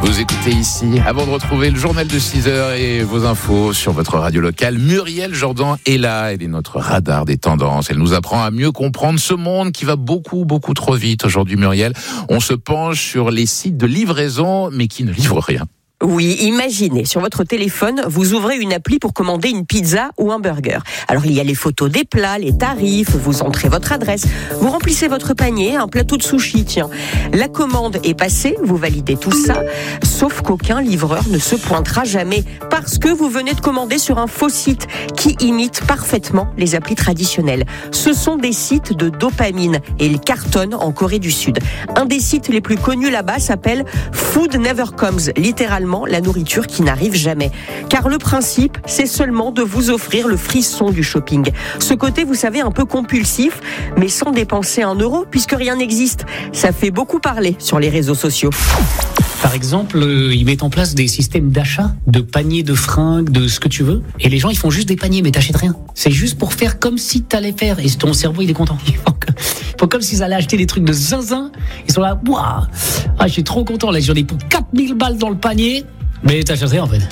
Vous écoutez ici, avant de retrouver le journal de 6h et vos infos sur votre radio locale, Muriel Jourdan est là, elle est notre radar des tendances. Elle nous apprend à mieux comprendre ce monde qui va beaucoup trop vite. Aujourd'hui, Muriel, on se penche sur les sites de livraison, mais qui ne livrent rien. Oui, imaginez, sur votre téléphone, vous ouvrez une appli pour commander une pizza ou un burger. Alors il y a les photos des plats, les tarifs, vous entrez votre adresse, vous remplissez votre panier, un plateau de sushi, tiens. La commande est passée, vous validez tout ça, sauf qu'aucun livreur ne se pointera jamais parce que vous venez de commander sur un faux site qui imite parfaitement les applis traditionnelles. Ce sont des sites de dopamine et ils cartonnent en Corée du Sud. Un des sites les plus connus là-bas s'appelle Food Never Comes, littéralement la nourriture qui n'arrive jamais. Car le principe, c'est seulement de vous offrir le frisson du shopping. Ce côté, vous savez, un peu compulsif, mais sans dépenser un euro, puisque rien n'existe. Ça fait beaucoup parler sur les réseaux sociaux. Par exemple, ils mettent en place des systèmes d'achat, de paniers de fringues, de ce que tu veux. Et les gens, ils font juste des paniers, mais t'achètes rien. C'est juste pour faire comme si t'allais faire. Et ton cerveau, il est content. Ils font comme s'ils allaient acheter des trucs de zinzin. Ils sont là, waouh, je suis trop content. Là, j'en ai pour 4000 balles dans le panier. Mais t'achètes rien, en fait.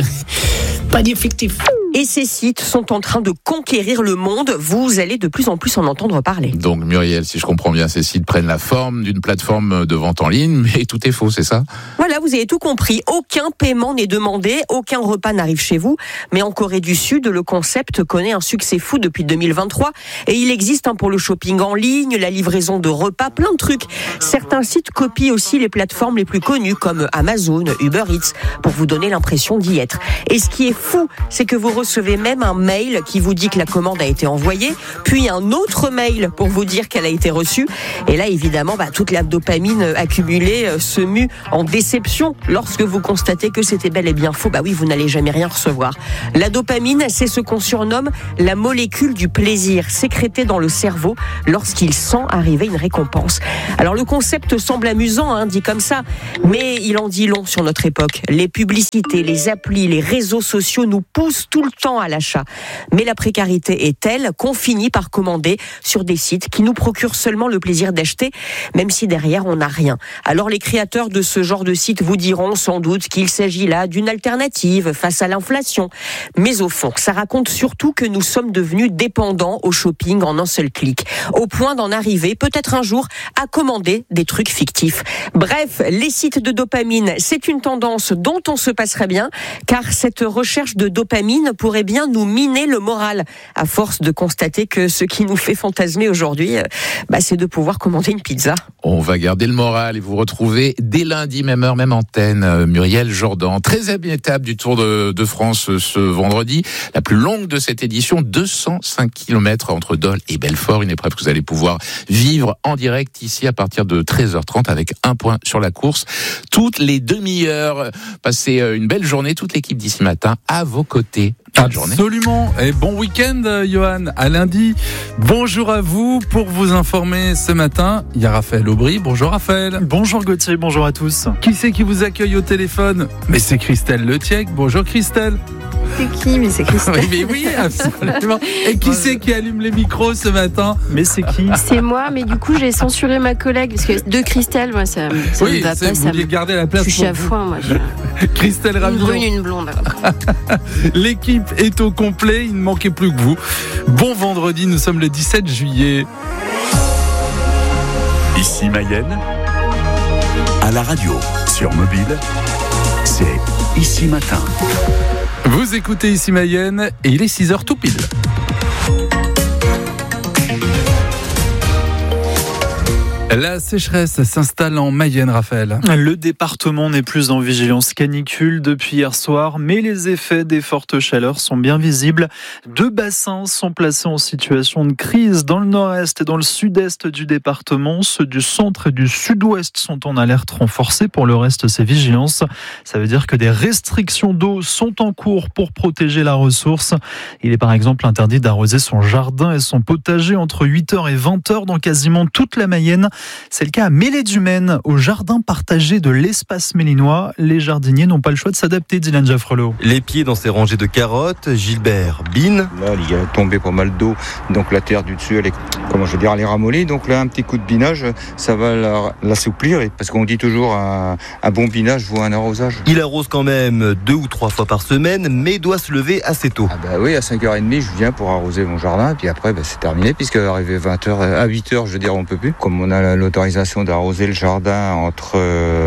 Panier fictif. Et ces sites sont en train de conquérir le monde. Vous allez de plus en plus en entendre parler. Donc Muriel, si je comprends bien, ces sites prennent la forme d'une plateforme de vente en ligne, mais tout est faux, c'est ça ? Voilà, vous avez tout compris. Aucun paiement n'est demandé, aucun repas n'arrive chez vous. Mais en Corée du Sud, le concept connaît un succès fou depuis 2023. Et il existe pour le shopping en ligne, la livraison de repas, plein de trucs. Certains sites copient aussi les plateformes les plus connues, comme Amazon, Uber Eats, pour vous donner l'impression d'y être. Et ce qui est fou, c'est que vous recevez même un mail qui vous dit que la commande a été envoyée, puis un autre mail pour vous dire qu'elle a été reçue. Et là, évidemment, toute la dopamine accumulée se mue en déception lorsque vous constatez que c'était bel et bien faux. Oui, vous n'allez jamais rien recevoir. La dopamine, c'est ce qu'on surnomme la molécule du plaisir, sécrétée dans le cerveau lorsqu'il sent arriver une récompense. Alors le concept semble amusant, dit comme ça, mais il en dit long sur notre époque. Les publicités, les applis, les réseaux sociaux nous poussent tout le temps à l'achat. Mais la précarité est telle qu'on finit par commander sur des sites qui nous procurent seulement le plaisir d'acheter, même si derrière on n'a rien. Alors les créateurs de ce genre de site vous diront sans doute qu'il s'agit là d'une alternative face à l'inflation. Mais au fond, ça raconte surtout que nous sommes devenus dépendants au shopping en un seul clic, au point d'en arriver peut-être un jour à commander des trucs fictifs. Bref, les sites de dopamine, c'est une tendance dont on se passerait bien, car cette recherche de dopamine pourrait bien nous miner le moral, à force de constater que ce qui nous fait fantasmer aujourd'hui, c'est de pouvoir commander une pizza. On va garder le moral et vous retrouver dès lundi, même heure, même antenne. Muriel Jourdan, 13e étape du Tour de France ce vendredi, la plus longue de cette édition, 205 km entre Dole et Belfort, une épreuve que vous allez pouvoir vivre en direct ici à partir de 13h30 avec un point sur la course. Toutes les demi-heures, passez une belle journée, toute l'équipe d'ici matin à vos côtés. Absolument. Et bon week-end, Johan. À lundi. Bonjour à vous. Pour vous informer ce matin, il y a Raphaël Aubry. Bonjour Raphaël. Bonjour Gauthier, bonjour à tous. Qui c'est qui vous accueille au téléphone ? Mais c'est Christelle Letiec. Bonjour Christelle. C'est qui ? Mais c'est Christelle. Oui, absolument. Et qui c'est qui allume les micros ce matin ? Mais c'est qui ? C'est moi, mais du coup j'ai censuré ma collègue parce que de Christelle, moi ça me va pas. Vous vouliez garder la place. Je suis chafouin, moi. Christelle Ravion. Une brune, une blonde. L'équipe est au complet, il ne manquait plus que vous. Bon vendredi, nous sommes le 17 juillet. Ici Mayenne, à la radio, sur mobile, c'est Ici Matin. Vous écoutez Ici Mayenne et il est 6h tout pile. La sécheresse s'installe en Mayenne, Raphaël. Le département n'est plus en vigilance canicule depuis hier soir, mais les effets des fortes chaleurs sont bien visibles. 2 bassins sont placés en situation de crise dans le nord-est et dans le sud-est du département. Ceux du centre et du sud-ouest sont en alerte renforcée. Pour le reste, c'est vigilance. Ça veut dire que des restrictions d'eau sont en cours pour protéger la ressource. Il est par exemple interdit d'arroser son jardin et son potager entre 8h et 20h dans quasiment toute la Mayenne. C'est le cas à Mélé-du-Maine, au jardin partagé de l'Espace Mélinois. Les jardiniers n'ont pas le choix de s'adapter, Dylan Jaffrelot. Les pieds dans ces rangées de carottes, Gilbert bine. Là, il y a tombé pas mal d'eau, donc la terre du dessus, elle est ramollie. Donc là, un petit coup de binage, ça va l'assouplir. Parce qu'on dit toujours un bon binage vaut un arrosage. Il arrose quand même 2 ou 3 fois par semaine, mais doit se lever assez tôt. Oui, à 5h30, je viens pour arroser mon jardin. Et puis après, c'est terminé, puisque arrivé à 8h, je veux dire, on peut plus. Comme on a l'autorisation d'arroser le jardin entre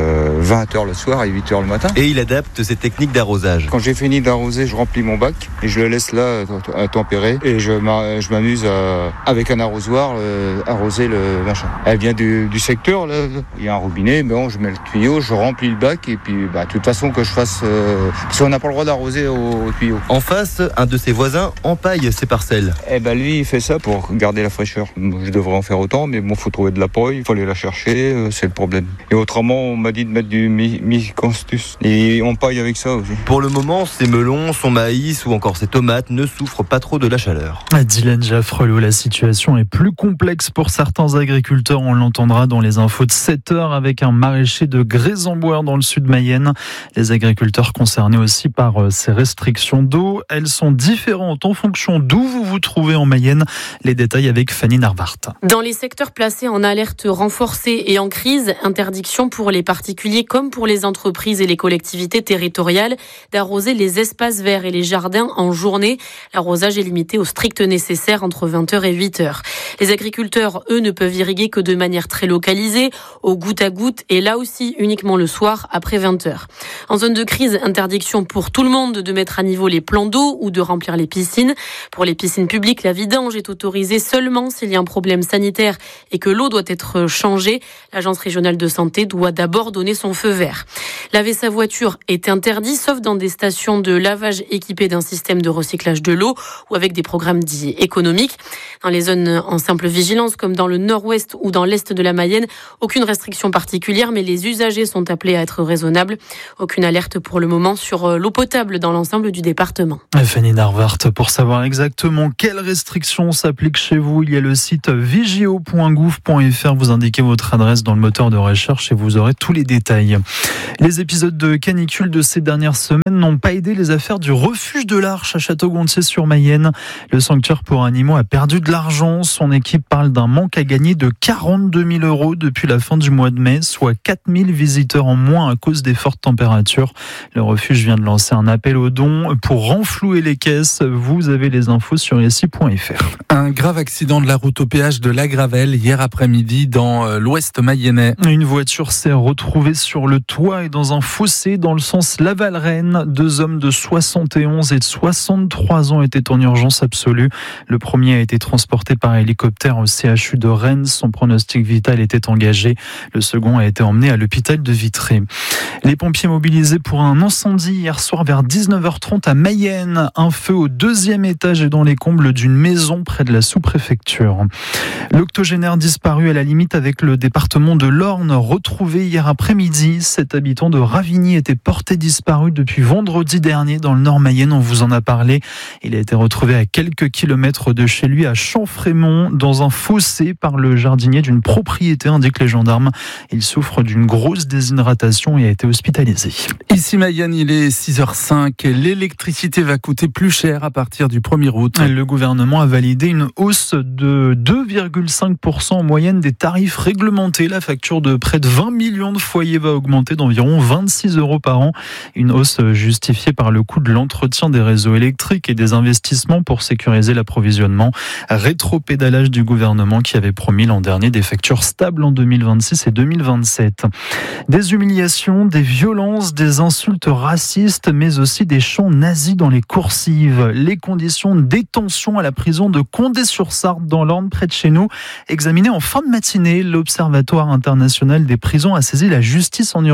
20h le soir et 8h le matin. Et il adapte ses techniques d'arrosage. Quand j'ai fini d'arroser, je remplis mon bac et je le laisse là à tempérer. Et je m'amuse avec un arrosoir arroser le machin. Elle vient du secteur, là. Il y a un robinet, je mets le tuyau, je remplis le bac et puis de toute façon que je fasse... parce qu'on n'a pas le droit d'arroser au tuyau. En face, un de ses voisins empaille ses parcelles. Lui, il fait ça pour garder la fraîcheur. Je devrais en faire autant, mais faut trouver de la paille, il faut aller la chercher, c'est le problème. Et autrement, on m'a dit de mettre du miscanthus. Et on paille avec ça aussi. Pour le moment, ses melons, son maïs ou encore ses tomates ne souffrent pas trop de la chaleur. Dylan Jaffrelot, la situation est plus complexe pour certains agriculteurs. On l'entendra dans les infos de 7h avec un maraîcher de Grézemboër dans le sud Mayenne. Les agriculteurs concernés aussi par ces restrictions d'eau, elles sont différentes en fonction d'où vous vous trouvez en Mayenne. Les détails avec Fanny Narvart. Dans les secteurs placés en alerte renforcée et en crise, interdiction pour les particuliers comme pour les entreprises et les collectivités territoriales d'arroser les espaces verts et les jardins en journée. L'arrosage est limité au strict nécessaire entre 20h et 8h. Les agriculteurs, eux, ne peuvent irriguer que de manière très localisée, au goutte à goutte et là aussi uniquement le soir après 20h. En zone de crise, interdiction pour tout le monde de mettre à niveau les plans d'eau ou de remplir les piscines. Pour les piscines publiques, la vidange est autorisée seulement s'il y a un problème sanitaire et que l'eau doit être changée. L'agence régionale de santé doit d'abord donner son feu vert. Laver sa voiture est interdit, sauf dans des stations de lavage équipées d'un système de recyclage de l'eau ou avec des programmes dits économiques. Dans les zones en simple vigilance, comme dans le nord-ouest ou dans l'est de la Mayenne, aucune restriction particulière, mais les usagers sont appelés à être raisonnables. Aucune alerte pour le moment sur l'eau potable dans l'ensemble du département. Fanny Narvart, pour savoir exactement quelles restrictions s'appliquent chez vous, il y a le site vigio.gouv.fr. Vous indiquez votre adresse dans le moteur de recherche et vous aurez tous les détails. Les épisodes de canicule de ces dernières semaines n'ont pas aidé les affaires du refuge de l'Arche à Château-Gontier-sur-Mayenne. Le sanctuaire pour animaux a perdu de l'argent. Son équipe parle d'un manque à gagner de 42 000 € depuis la fin du mois de mai, soit 4 000 visiteurs en moins à cause des fortes températures. Le refuge vient de lancer un appel aux dons pour renflouer les caisses. Vous avez les infos sur ici.fr. Un grave accident de la route au péage de La Gravelle hier après-midi dans l'ouest mayennais. Une voiture s'est retrouvée sur le toit et dans un fossé dans le sens Laval-Rennes. 2 hommes de 71 et de 63 ans étaient en urgence absolue. Le premier a été transporté par hélicoptère au CHU de Rennes. Son pronostic vital était engagé. Le second a été emmené à l'hôpital de Vitré. Les pompiers mobilisés pour un incendie hier soir vers 19h30 à Mayenne. Un feu au 2e étage et dans les combles d'une maison près de la sous-préfecture. L'octogénaire disparu à la limite avec le département de l'Orne, retrouvé hier après-midi. Cet habitant de Ravigny était porté disparu depuis vendredi dernier dans le nord Mayenne. On vous en a parlé. Il a été retrouvé à quelques kilomètres de chez lui à Champfrémont dans un fossé par le jardinier d'une propriété, indiquent les gendarmes. Il souffre d'une grosse déshydratation et a été hospitalisé. Ici Mayenne, il est 6h05. L'électricité va coûter plus cher à partir du 1er août. Le gouvernement a validé une hausse de 2,5% en moyenne des tarifs réglementés. La facture de près de 20 millions de foyers va augmenter d'environ 26 € par an. Une hausse justifiée par le coût de l'entretien des réseaux électriques et des investissements pour sécuriser l'approvisionnement. Rétropédalage du gouvernement qui avait promis l'an dernier des factures stables en 2026 et 2027. Des humiliations, des violences, des insultes racistes, mais aussi des chants nazis dans les coursives. Les conditions de détention à la prison de Condé-sur-Sarthe dans l'Orne, près de chez nous, examinées en fin de matinée. L'Observatoire international des prisons a saisi la justice en urgence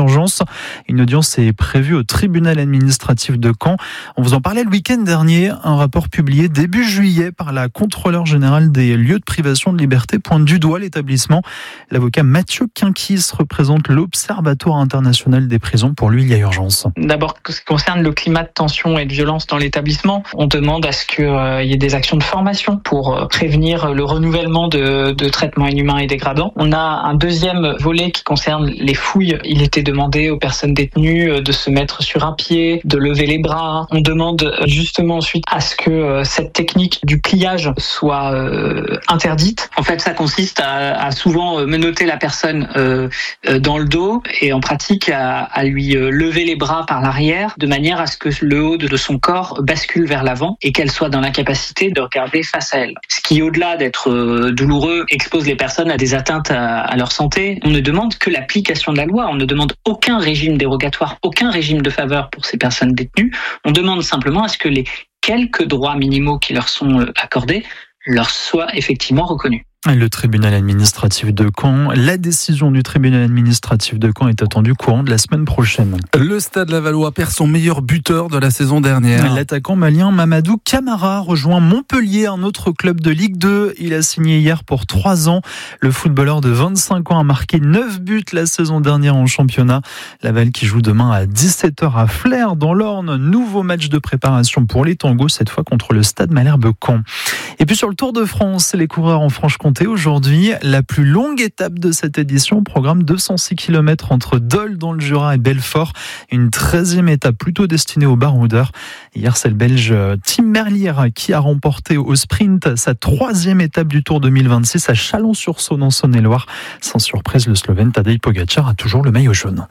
Une audience est prévue au tribunal administratif de Caen. On vous en parlait le week-end dernier. Un rapport publié début juillet par la contrôleure générale des lieux de privation de liberté pointe du doigt l'établissement. L'avocat Mathieu Quinquis représente l'Observatoire international des prisons. Pour lui, il y a urgence. D'abord, ce qui concerne le climat de tension et de violence dans l'établissement, on demande à ce qu'il y ait des actions de formation pour prévenir le renouvellement de traitements inhumains et dégradants. On a un deuxième volet qui concerne les fouilles. Il était demandé aux personnes détenues de se mettre sur un pied, de lever les bras. On demande justement ensuite à ce que cette technique du pliage soit interdite. En fait, ça consiste à souvent menotter la personne dans le dos et en pratique à lui lever les bras par l'arrière de manière à ce que le haut de son corps bascule vers l'avant et qu'elle soit dans l'incapacité de regarder face à elle. Ce qui, au-delà d'être douloureux, expose les personnes à des atteintes à leur santé. On ne demande que l'application de la loi. On ne demande aucun régime dérogatoire, aucun régime de faveur pour ces personnes détenues. On demande simplement à ce que les quelques droits minimaux qui leur sont accordés leur soient effectivement reconnus. Le tribunal administratif de Caen. La décision du tribunal administratif de Caen est attendue courant de la semaine prochaine. Le Stade Lavallois perd son meilleur buteur de la saison dernière. L'attaquant malien Mamadou Camara rejoint Montpellier, un autre club de Ligue 2. Il a signé hier pour 3 ans. Le footballeur de 25 ans a marqué 9 buts la saison dernière en championnat. Laval qui joue demain à 17h à Flers dans l'Orne. Nouveau match de préparation pour les Tangos, cette fois contre le Stade Malherbe Caen. Et puis sur le Tour de France, les coureurs en Franche-Comté. Aujourd'hui, la plus longue étape de cette édition, programme 206 km entre Dole dans le Jura et Belfort. Une 13e étape plutôt destinée aux baroudeurs. Hier, c'est le Belge Tim Merlier qui a remporté au sprint sa 3e étape du Tour 2026 à Chalon-sur-Saône en Saône-et-Loire. Sans surprise, le Slovène Tadej Pogačar a toujours le maillot jaune.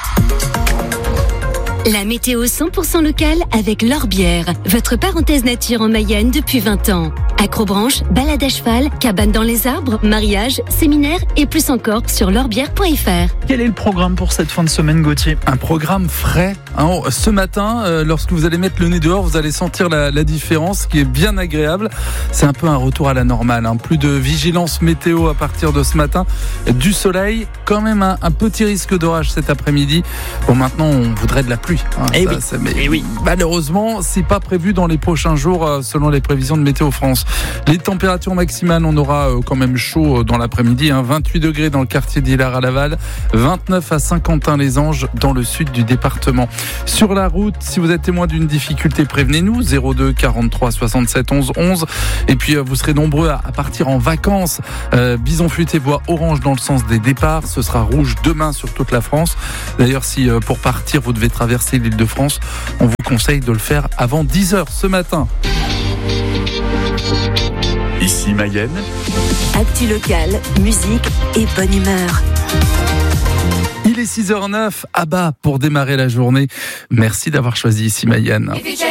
La météo 100% locale avec L'Orbière, votre parenthèse nature en Mayenne depuis 20 ans. Acrobranche, balade à cheval, cabane dans les arbres, mariage, séminaire et plus encore sur l'orbière.fr. Quel est le programme pour cette fin de semaine, Gauthier ? Un programme frais. Ce matin, lorsque vous allez mettre le nez dehors, vous allez sentir la différence qui est bien agréable. C'est un peu un retour à la normale. Plus de vigilance météo à partir de ce matin. Du soleil, quand même un petit risque d'orage cet après-midi. Bon, maintenant, on voudrait de la pluie. Oui. Malheureusement, c'est pas prévu dans les prochains jours selon les prévisions de Météo France. Les températures maximales, on aura quand même chaud dans l'après-midi. 28 degrés dans le quartier d'Hilar à Laval, 29 à Saint-Quentin-les-Anges dans le sud du département. Sur la route, si vous êtes témoin d'une difficulté, prévenez-nous. 02 43 67 11 11. Et puis vous serez nombreux à partir en vacances. Bison futé voie orange dans le sens des départs. Ce sera rouge demain sur toute la France. D'ailleurs, si pour partir vous devez traverser l'Île-de-France, on vous conseille de le faire avant 10h ce matin. Ici Mayenne. Actu locale, musique et bonne humeur. Il est 6h09, ABBA pour démarrer la journée. Merci d'avoir choisi Ici Mayenne.